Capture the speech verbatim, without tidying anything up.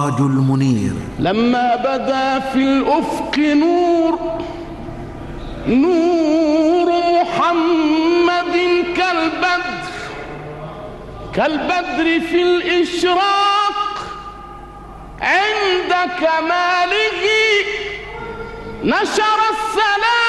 المنير. لما بدا في الأفق نور نور محمد كالبدر كالبدر في الإشراق عند كماله نشر السلام